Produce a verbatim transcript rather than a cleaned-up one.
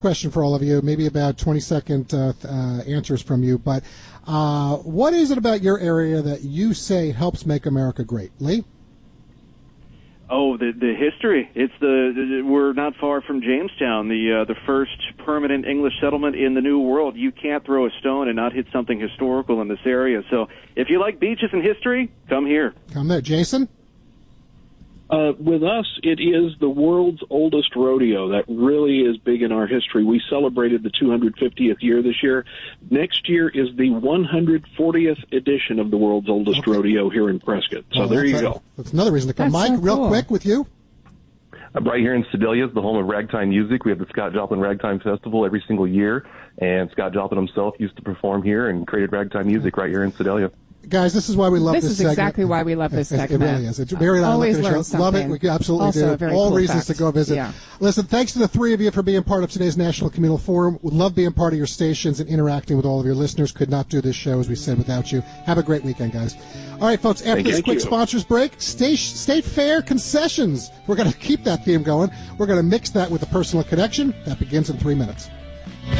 question for all of you, maybe about twenty-second uh, uh, answers from you, but uh, what is it about your area that you say helps make America great? Lee? Oh, the the history. It's the, the we're not far from Jamestown, the uh, the first permanent English settlement in the New World. You can't throw a stone and not hit something historical in this area. So if you like beaches and history, come here. Come there. Jason? Uh, with us, it is the world's oldest rodeo. That really is big in our history. We celebrated the two hundred fiftieth year this year. Next year is the one hundred fortieth edition of the world's oldest okay. rodeo here in Prescott. So well, there you a, go. That's another reason to come. That's Mike, so real cool. quick with you. I'm right here in Sedalia, the home of ragtime music. We have the Scott Joplin Ragtime Festival every single year, and Scott Joplin himself used to perform here and created ragtime music right here in Sedalia. Guys, this is why we love this this is segment. exactly why we love this it, segment. It really is. It's very Always learn Love something. it. We absolutely also, do. A All cool reasons fact. to go visit. Yeah. Listen, thanks to the three of you for being part of today's National Communal Forum. We love being part of your stations and interacting with all of your listeners. Could not do this show, as we said, without you. Have a great weekend, guys. All right, folks, after Thank this you. quick Thank you. sponsors break, state, state fair concessions. We're going to keep that theme going. We're going to mix that with a personal connection. That begins in three minutes.